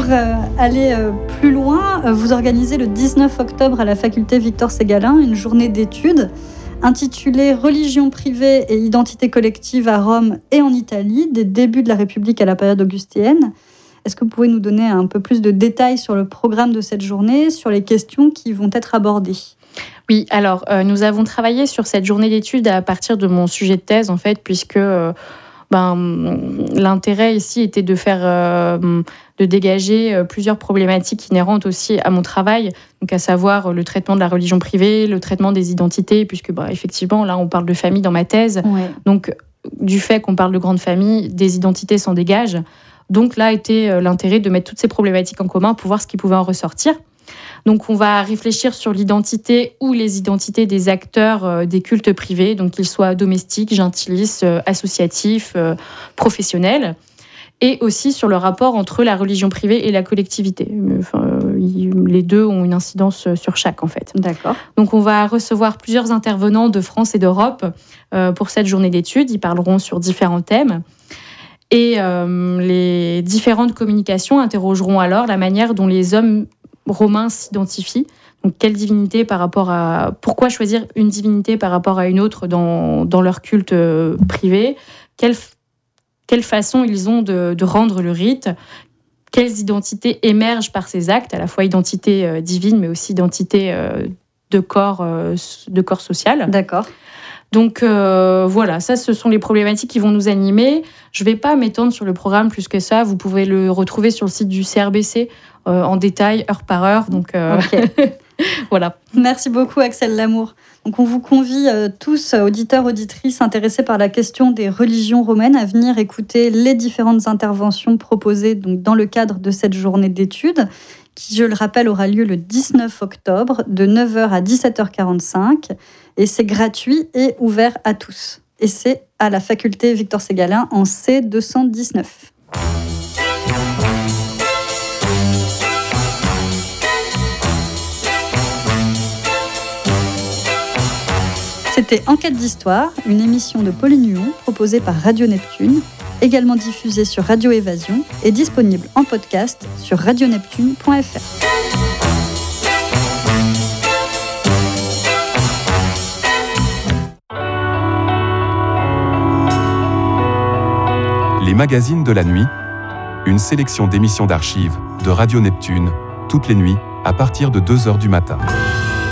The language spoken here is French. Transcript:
Pour aller plus loin, vous organisez le 19 octobre à la faculté Victor-Ségalen une journée d'études intitulée « Religion privée et identité collective à Rome et en Italie, des débuts de la République à la période augustéenne ». Est-ce que vous pouvez nous donner un peu plus de détails sur le programme de cette journée, sur les questions qui vont être abordées ? Oui, alors nous avons travaillé sur cette journée d'études à partir de mon sujet de thèse, en fait, puisque l'intérêt ici était de dégager plusieurs problématiques inhérentes aussi à mon travail, donc à savoir le traitement de la religion privée, le traitement des identités, puisque effectivement, là, on parle de famille dans ma thèse. Ouais. Donc, du fait qu'on parle de grande famille, des identités s'en dégagent. Donc là était l'intérêt de mettre toutes ces problématiques en commun pour voir ce qui pouvait en ressortir. Donc on va réfléchir sur l'identité ou les identités des acteurs des cultes privés, donc qu'ils soient domestiques, gentilistes, associatifs, professionnels, et aussi sur le rapport entre la religion privée et la collectivité. Les deux ont une incidence sur chaque, en fait. D'accord. Donc on va recevoir plusieurs intervenants de France et d'Europe pour cette journée d'études. Ils parleront sur différents thèmes. Et les différentes communications interrogeront alors la manière dont les hommes romains s'identifient. Donc, quelle divinité par rapport à... Pourquoi choisir une divinité par rapport à une autre dans leur culte privé ? Quelle façon ils ont de rendre le rite ? Quelles identités émergent par ces actes, à la fois identité divine, mais aussi identité de corps social. D'accord. Donc voilà, ça, ce sont les problématiques qui vont nous animer. Je ne vais pas m'étendre sur le programme plus que ça. Vous pouvez le retrouver sur le site du CRBC en détail, heure par heure. Donc okay. Voilà. Merci beaucoup, Axelle Lamour. Donc on vous convie tous, auditeurs, auditrices intéressés par la question des religions romaines, à venir écouter les différentes interventions proposées donc, dans le cadre de cette journée d'études, qui, je le rappelle, aura lieu le 19 octobre de 9h à 17h45. Et c'est gratuit et ouvert à tous. Et c'est à la faculté Victor-Ségalen en C219. C'était Enquête d'Histoire, une émission de Pauline Huon proposée par Radio Neptune, également diffusée sur Radio Évasion et disponible en podcast sur radioneptune.fr. Les magazines de la nuit, une sélection d'émissions d'archives de Radio Neptune, toutes les nuits, à partir de 2h du matin.